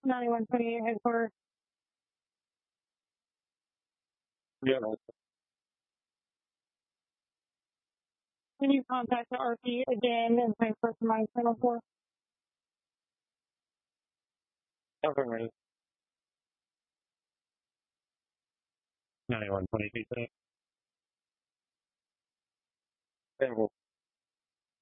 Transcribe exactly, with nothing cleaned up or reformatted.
ninety-one twenty-eight headquarters. Yeah. Can you contact the R P again and transfer to my channel four? Okay, right. ninety-one twenty-two.